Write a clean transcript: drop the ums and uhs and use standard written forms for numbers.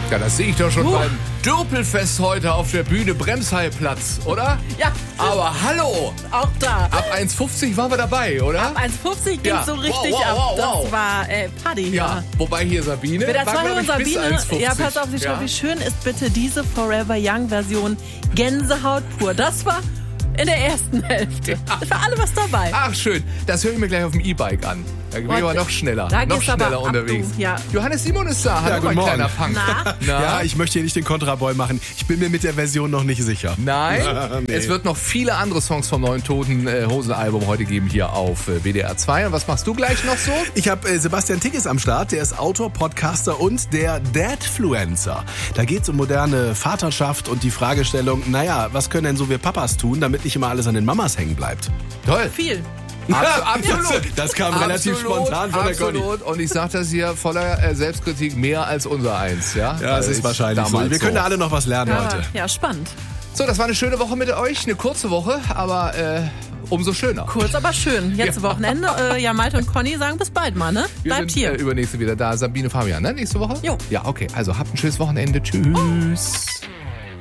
Ja, das sehe ich doch schon beim Dürpelfest heute auf der Bühne Bremsheilplatz, oder? Ja. Aber hallo! Auch da. Ab 1,50 waren wir dabei, oder? Ab 1,50 ging Ja. so richtig Wow, ab. wow, wow. Das war Party hier. Ja, wobei hier Sabine Mit der war, glaube ich, bis Sabine. 1,50. Ja, pass auf, wie schön ist bitte diese Forever Young Version Gänsehaut pur. Das war in der ersten Hälfte. Für alle was dabei. Ach, schön. Das höre ich mir gleich auf dem E-Bike an. Da bin ich aber noch schneller. Da Noch geht's aber schneller ab, unterwegs. du. Ja. Johannes Simon ist da. Hallo, guten mein Morgen. kleiner Punk. Na? Ja, ich möchte hier nicht den Kontraboy machen. Ich bin mir mit der Version noch nicht sicher. Nein, Nee. es wird noch viele andere Songs vom neuen Toten Hosen-Album heute geben hier auf WDR 2. Und was machst du gleich noch so? Ich habe Sebastian Tickes am Start. Der ist Autor, Podcaster und der Dadfluencer. Da geht es um moderne Vaterschaft und die Fragestellung, naja, was können denn so wir Papas tun, damit nicht immer alles an den Mamas hängen bleibt? Toll. Viel. Absolut. Das kam relativ spontan von der Conny. Absolut. Und ich sage das hier voller Selbstkritik mehr als unser eins. Ja, Ja, es ist wahrscheinlich so. damals Wir können da alle noch was lernen heute. Ja, spannend. So, das war eine schöne Woche mit euch. Eine kurze Woche, aber umso schöner. Kurz, aber schön. Jetzt Wochenende. Ja, Malte und Conny sagen bis bald mal, ne? Wir Bleibt sind hier. Übernächste wieder da. Sabine, Fabian, ne? Nächste Woche? Jo. Ja, okay. Also habt ein schönes Wochenende. Tschüss.